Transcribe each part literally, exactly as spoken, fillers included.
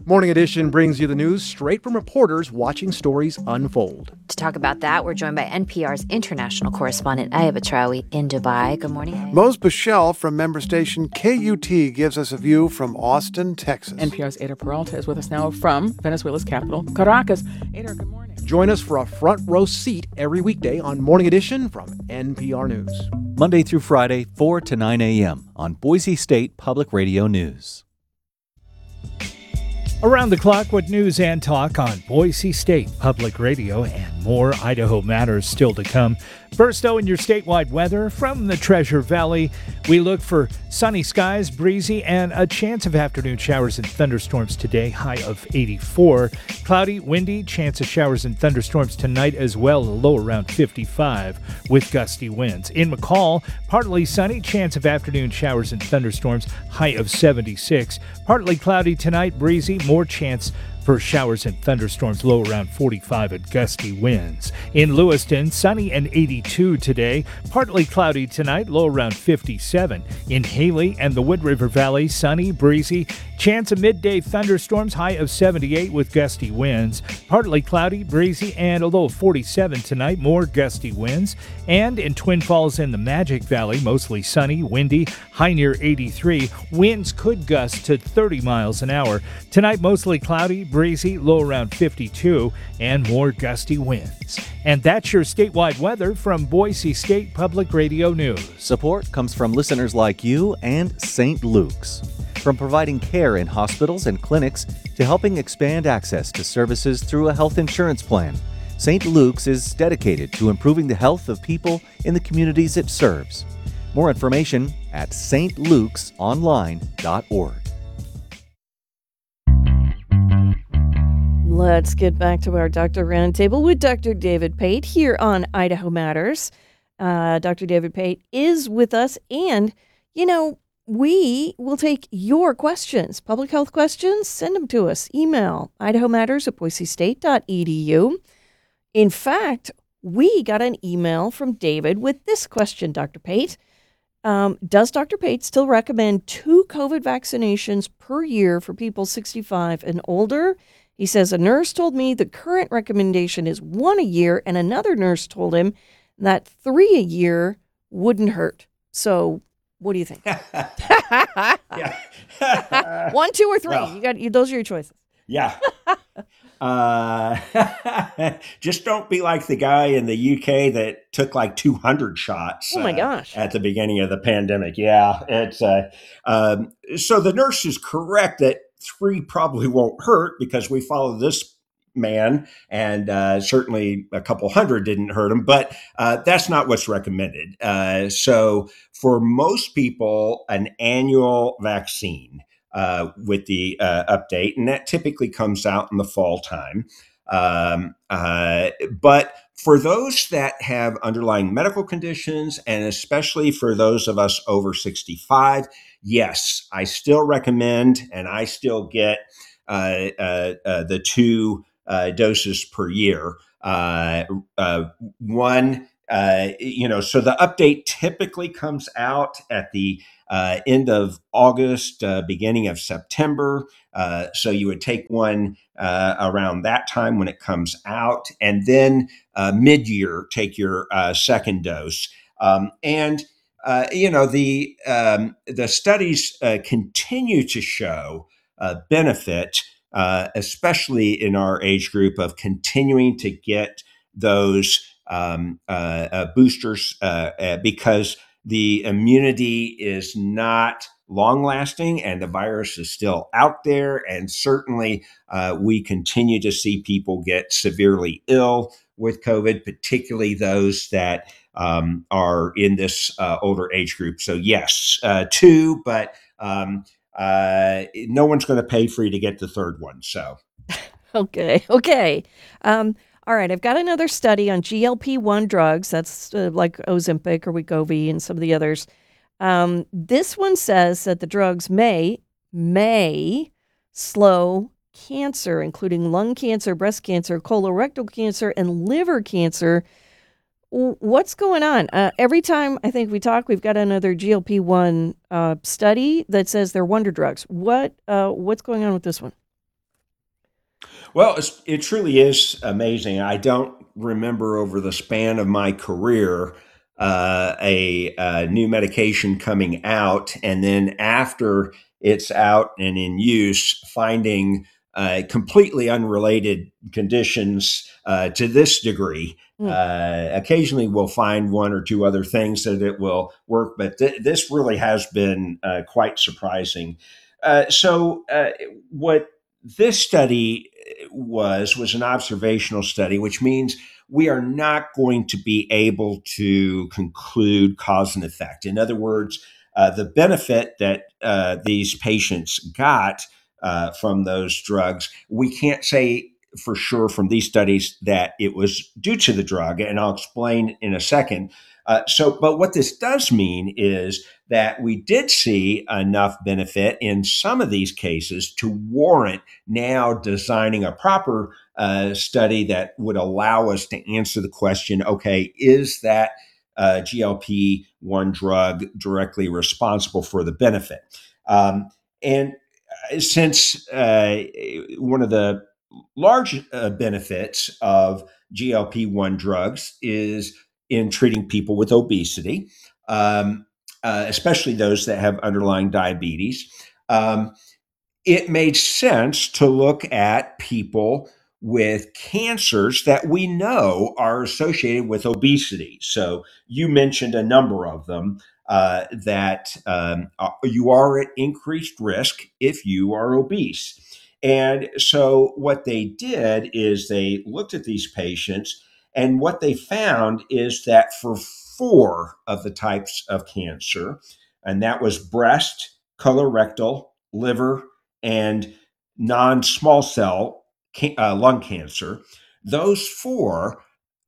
Morning Edition brings you the news straight from reporters watching stories unfold. To talk about that, we're joined by N P R's international correspondent, Aya Batrawi, in Dubai. Good morning, Aya. Mose Bichelle from member station K U T gives us a view from Austin, Texas. N P R's Ada Peralta is with us now from Venezuela's capital, Caracas. Ada, good morning. Join us for a front row seat every weekday on Morning Edition from N P R News. Monday through Friday, four to nine a.m. on Boise State Public Radio News. Around the clock with news and talk on Boise State Public Radio, and more Idaho matters still to come. First, though, in your statewide weather from the Treasure Valley, we look for sunny skies, breezy, and a chance of afternoon showers and thunderstorms today, high of eighty-four. Cloudy, windy, chance of showers and thunderstorms tonight as well, a low around fifty-five with gusty winds. In McCall, partly sunny, chance of afternoon showers and thunderstorms, high of seventy-six. Partly cloudy tonight, breezy, more chance for showers and thunderstorms, low around forty-five at gusty winds. In Lewiston, sunny and eighty-two today. Partly cloudy tonight, low around fifty-seven. In Haley and the Wood River Valley, sunny, breezy. Chance of midday thunderstorms, high of seventy-eight with gusty winds. Partly cloudy, breezy, and a low of forty-seven tonight, more gusty winds. And in Twin Falls and the Magic Valley, mostly sunny, windy, high near eighty-three. Winds could gust to thirty miles an hour. Tonight, mostly cloudy, breezy, low around fifty-two, and more gusty winds. And that's your statewide weather from Boise State Public Radio News. Support comes from listeners like you and Saint Luke's. From providing care in hospitals and clinics to helping expand access to services through a health insurance plan, Saint Luke's is dedicated to improving the health of people in the communities it serves. More information at s t lukes online dot org. Let's get back to our Doctor Roundtable with Doctor David Pate here on Idaho Matters. Uh, Doctor David Pate is with us, and, you know, we will take your questions, public health questions, send them to us. Email idaho matters at boise state dot e d u. In fact, we got an email from David with this question, Doctor Pate. Um, does Doctor Pate still recommend two COVID vaccinations per year for people sixty-five and older? He says, a nurse told me the current recommendation is one a year, and another nurse told him that three a year wouldn't hurt. So what do you think? One, two, or three? Well, you got you, those are your choices. Yeah. uh, just don't be like the guy in the U K that took like two hundred shots. Oh my uh, gosh! At the beginning of the pandemic. Yeah, it's uh, um, so the nurse is correct that three probably won't hurt because we follow this man, and uh, certainly a couple hundred didn't hurt him, but uh, that's not what's recommended. Uh, so for most people, an annual vaccine uh, with the uh, update, and that typically comes out in the fall time. Um, uh, but for those that have underlying medical conditions, and especially for those of us over sixty-five, yes, I still recommend, and I still get uh, uh, uh, the two uh, doses per year. Uh, uh, one, uh, you know, so the update typically comes out at the uh, end of August, uh, beginning of September. Uh, so you would take one uh, around that time when it comes out, and then uh, mid-year take your uh, second dose. Um, and uh, you know the um, the studies uh, continue to show uh, benefit, uh, especially in our age group, of continuing to get those um, uh, uh, boosters uh, uh, because the immunity is not long lasting and the virus is still out there. And certainly uh, we continue to see people get severely ill with COVID, particularly those that um, are in this uh, older age group. So yes, uh, two, but um, uh, no one's going to pay for you to get the third one. So. Okay. Okay. Um, all right. I've got another study on G L P one drugs. That's uh, like Ozempic or Wegovy and some of the others. Um, this one says that the drugs may, may slow cancer, including lung cancer, breast cancer, colorectal cancer, and liver cancer. What's going on? Uh, every time I think we talk, we've got another G L P one uh, study that says they're wonder drugs. What uh, what's going on with this one? Well, it's, it truly is amazing. I don't remember over the span of my career uh, a, a new medication coming out, and then after it's out and in use, finding uh, completely unrelated conditions uh, to this degree. Mm. Uh, occasionally, we'll find one or two other things that it will work, but th- this really has been uh, quite surprising. Uh, so, uh, what this study was was an observational study, which means we are not going to be able to conclude cause and effect. In other words, uh, the benefit that uh, these patients got uh, from those drugs, we can't say for sure from these studies that it was due to the drug, and I'll explain in a second. Uh, so, but what this does mean is that we did see enough benefit in some of these cases to warrant now designing a proper uh, study that would allow us to answer the question, okay, is that uh, G L P one drug directly responsible for the benefit? Um, and uh, since uh, one of the large uh, benefits of G L P one drugs is in treating people with obesity, um, uh, especially those that have underlying diabetes. Um, it made sense to look at people with cancers that we know are associated with obesity. So you mentioned a number of them uh, that um, uh, you are at increased risk if you are obese. And so what they did is they looked at these patients, and what they found is that for four of the types of cancer, and that was breast, colorectal, liver, and non small cell uh, lung cancer, those four,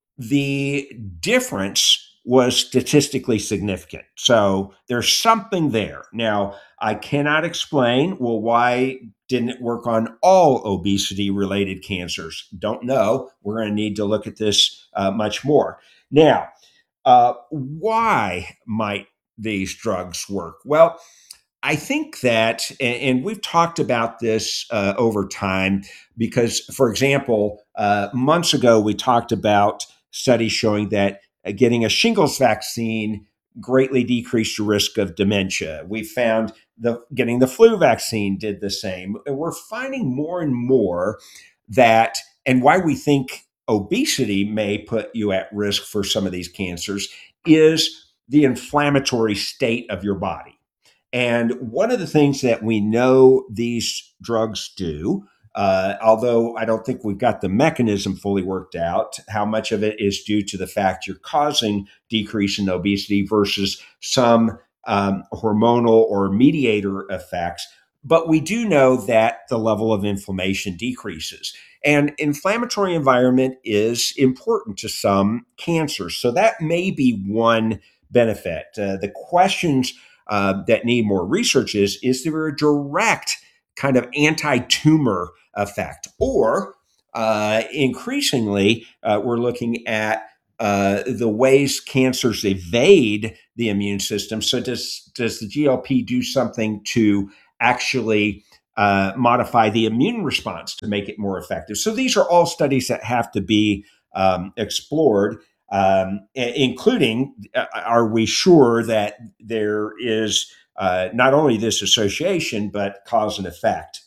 the difference was statistically significant. So there's something there. Now, I cannot explain, well, why didn't it work on all obesity related cancers? Don't know. We're going to need to look at this uh, much more. Now, uh, why might these drugs work? Well, I think that, and we've talked about this uh, over time, because, for example, uh, months ago, we talked about studies showing that uh, getting a shingles vaccine greatly decreased your risk of dementia. We found the getting the flu vaccine did the same. And we're finding more and more that, and why we think obesity may put you at risk for some of these cancers is the inflammatory state of your body. And one of the things that we know these drugs do, uh, although I don't think we've got the mechanism fully worked out, how much of it is due to the fact you're causing decrease in obesity versus some um, hormonal or mediator effects. But we do know that the level of inflammation decreases. And inflammatory environment is important to some cancers. So that may be one benefit. Uh, the questions Uh, that need more research is, is there a direct kind of anti-tumor effect? Or uh, increasingly, uh, we're looking at uh, the ways cancers evade the immune system. So does, does the G L P do something to actually uh, modify the immune response to make it more effective? So these are all studies that have to be um, explored. Um, including, uh, are we sure that there is uh, not only this association, but cause and effect?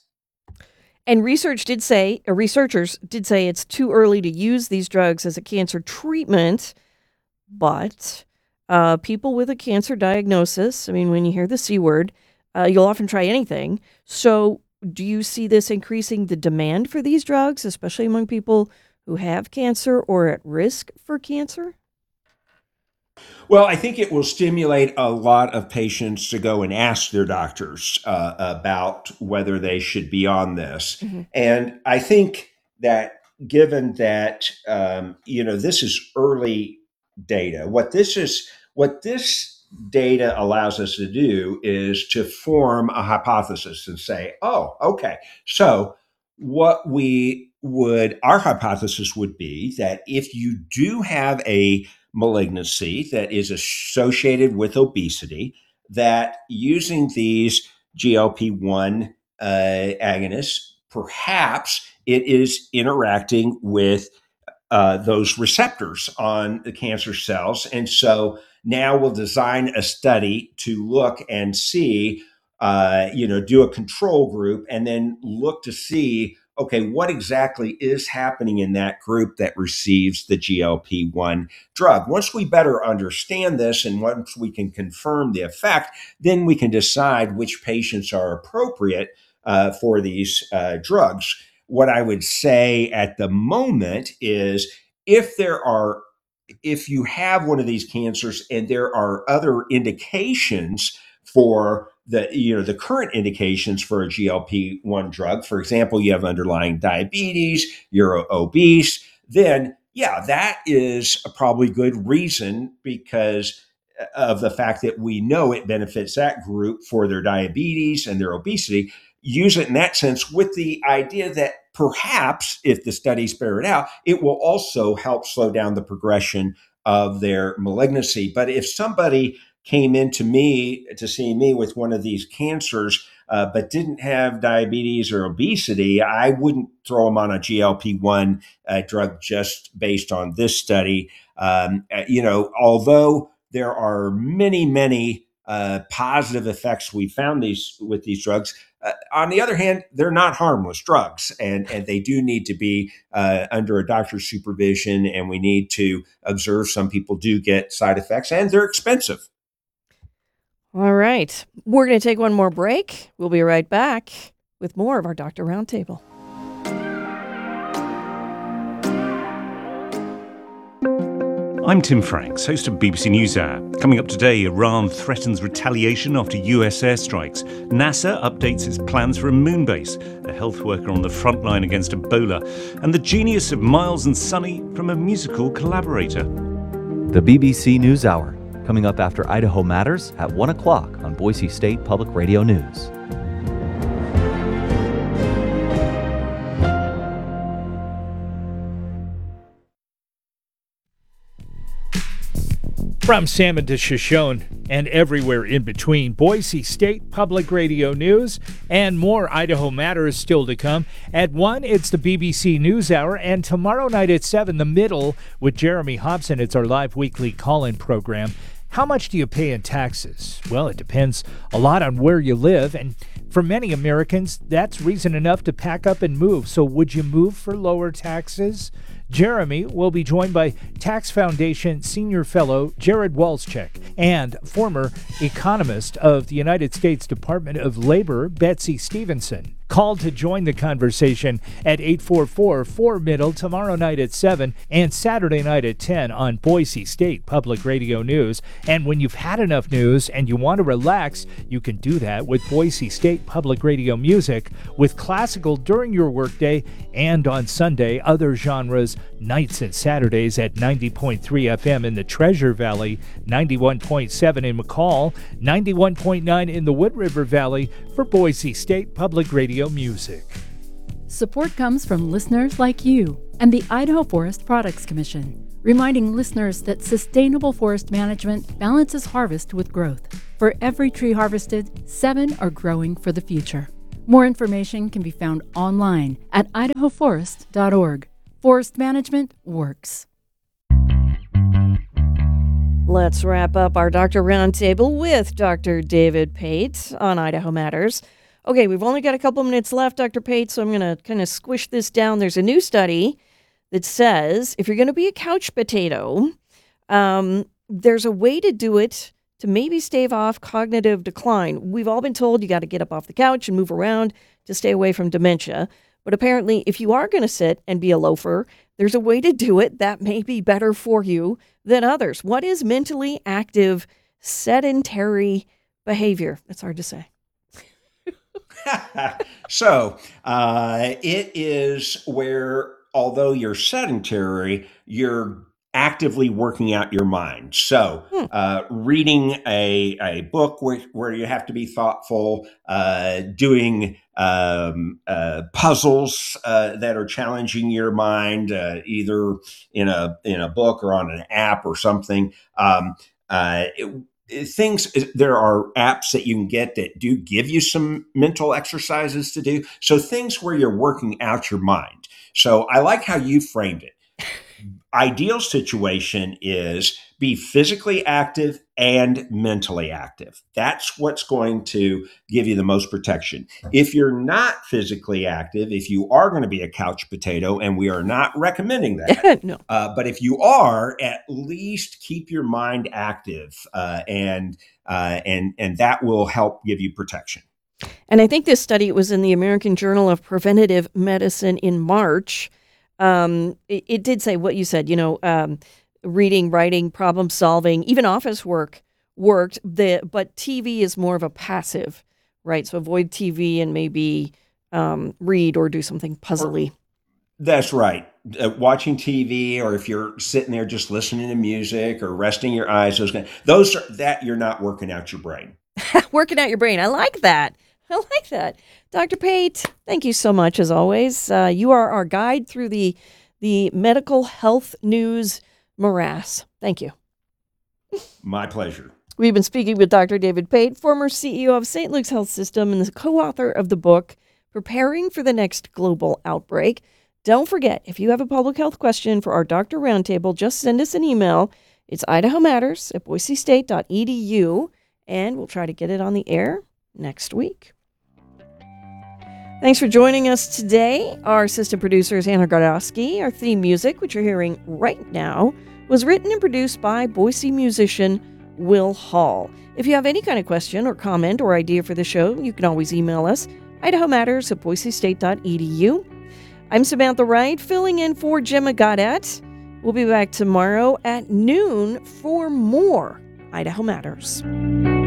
And research did say, uh, researchers did say it's too early to use these drugs as a cancer treatment, but uh, people with a cancer diagnosis, I mean, when you hear the C word, uh, you'll often try anything. So do you see this increasing the demand for these drugs, especially among people who have cancer or at risk for cancer? Well, I think it will stimulate a lot of patients to go and ask their doctors uh, about whether they should be on this. Mm-hmm. And I think that given that, um, you know, this is early data, what this is, what this data allows us to do is to form a hypothesis and say, oh, okay, so what we would, our hypothesis would be that if you do have a malignancy that is associated with obesity, that using these G L P one uh, agonists perhaps it is interacting with uh, those receptors on the cancer cells. And so now we'll design a study to look and see, uh, you know, do a control group and then look to see, okay, what exactly is happening in that group that receives the G L P one drug. Once we better understand this and once we can confirm the effect, then we can decide which patients are appropriate uh, for these uh, drugs. What I would say at the moment is if there are, if you have one of these cancers and there are other indications for the, you know, the current indications for a G L P one drug, for example, you have underlying diabetes, you're obese, then yeah, that is a probably good reason because of the fact that we know it benefits that group for their diabetes and their obesity. Use it in that sense with the idea that perhaps if the studies bear it out, it will also help slow down the progression of their malignancy. But if somebody came into me to see me with one of these cancers, uh, but didn't have diabetes or obesity, I wouldn't throw them on a G L P one uh, drug just based on this study. Um, you know, although there are many, many uh, positive effects we found these with these drugs. Uh, on the other hand, they're not harmless drugs, and, and they do need to be uh, under a doctor's supervision, and we need to observe some people do get side effects, and they're expensive. All right. We're going to take one more break. We'll be right back with more of our Doctor Roundtable. I'm Tim Franks, host of B B C NewsHour. Coming up today, Iran threatens retaliation after U S airstrikes. NASA updates its plans for a moon base, a health worker on the front line against Ebola, and the genius of Miles and Sonny from a musical collaborator. The B B C NewsHour, coming up after Idaho Matters at one o'clock on Boise State Public Radio News. From Salmon to Shoshone and everywhere in between, Boise State Public Radio News and more Idaho Matters still to come. At one, it's the B B C NewsHour, and tomorrow night at seven, The Middle with Jeremy Hobson. It's our live weekly call-in program. How much do you pay in taxes? Well, it depends a lot on where you live, and for many Americans, that's reason enough to pack up and move. So would you move for lower taxes? Jeremy will be joined by Tax Foundation Senior Fellow Jared Walczek and former economist of the United States Department of Labor, Betsy Stevenson. Call to join the conversation at eight four four, four middle tomorrow night at seven and Saturday night at ten on Boise State Public Radio News. And when you've had enough news and you want to relax, you can do that with Boise State Public Radio music with classical during your workday and on Sunday, other genres, nights and Saturdays at ninety point three F M in the Treasure Valley, ninety-one point seven in McCall, ninety-one point nine in the Wood River Valley for Boise State Public Radio music. Support comes from listeners like you and the Idaho Forest Products Commission, reminding listeners that sustainable forest management balances harvest with growth. For every tree harvested, seven are growing for the future. More information can be found online at idaho forest dot org. Forest management works. Let's wrap up our Doctor Roundtable with Doctor David Pate on Idaho Matters. Okay, we've only got a couple minutes left, Doctor Pate, so I'm going to kind of squish this down. There's a new study that says if you're going to be a couch potato, um, there's a way to do it to maybe stave off cognitive decline. We've all been told you got to get up off the couch and move around to stay away from dementia. But apparently, if you are going to sit and be a loafer, there's a way to do it that may be better for you than others. What is mentally active sedentary behavior? That's hard to say. so uh, it is where, although you're sedentary, you're actively working out your mind. So uh, reading a, a book where, where you have to be thoughtful, uh, doing um, uh, puzzles uh, that are challenging your mind, uh, either in a in a book or on an app or something. Um, uh, it, things, there are apps that you can get that do give you some mental exercises to do. So things where you're working out your mind. So I like how you framed it. Ideal situation is be physically active and mentally active. That's what's going to give you the most protection. If you're not physically active, if you are going to be a couch potato, and we are not recommending that, no. uh, but if you are, at least keep your mind active, uh, and uh, and and that will help give you protection. And I think this study, it was in the American Journal of Preventive Medicine in March. Um, it, it did say what you said, you know, um, reading, writing, problem solving, even office work worked. The, but T V is more of a passive, right? So avoid T V and maybe um, read or do something puzzly. That's right. Uh, watching T V, or if you're sitting there just listening to music or resting your eyes, those kind, those are that you're not working out your brain. Working out your brain. I like that. I like that. Doctor Pate, thank you so much, as always. Uh, you are our guide through the the medical health news morass. Thank you. My pleasure. We've been speaking with Doctor David Pate, former C E O of Saint Luke's Health System and the co-author of the book, Preparing for the Next Global Outbreak. Don't forget, if you have a public health question for our Doctor Roundtable, just send us an email. It's Idaho Matters at boise state dot e d u, and we'll try to get it on the air next week. Thanks for joining us today. Our assistant producer is Anna Gardowski. Our theme music, which you're hearing right now, was written and produced by Boise musician Will Hall. If you have any kind of question or comment or idea for the show, you can always email us, idaho matters at boise state dot e d u. I'm Samantha Wright, filling in for Gemma Goddett. We'll be back tomorrow at noon for more Idaho Matters.